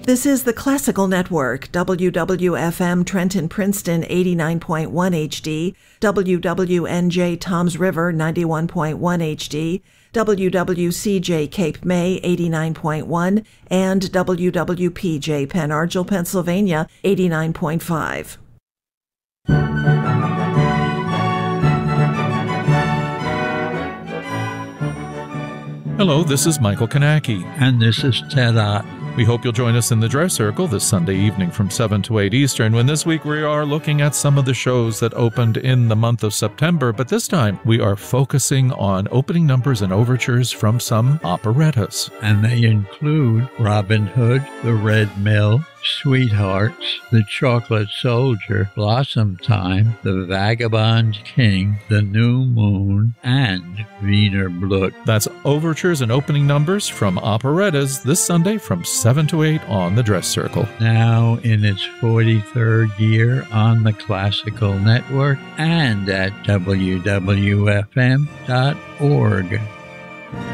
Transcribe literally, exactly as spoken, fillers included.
This is the Classical Network, W W F M Trenton Princeton eighty-nine point one H D, W W N J Toms River ninety-one point one H D, W W C J Cape May eighty-nine point one, and W W P J Penn Argyl, Pennsylvania eighty-nine point five. Hello, this is Michael Kanacki. And this is Ted Ott. We hope you'll join us in the Dress Circle this Sunday evening from seven to eight Eastern, when this week we are looking at some of the shows that opened in the month of September, but this time we are focusing on opening numbers and overtures from some operettas. And they include Robin Hood, The Red Mill, Sweethearts, The Chocolate Soldier, Blossom Time, The Vagabond King, The New Moon, and Wiener Blut. That's overtures and opening numbers from operettas this Sunday from seven to eight on the Dress Circle. Now in its forty-third year on the Classical Network and at W W F M dot org.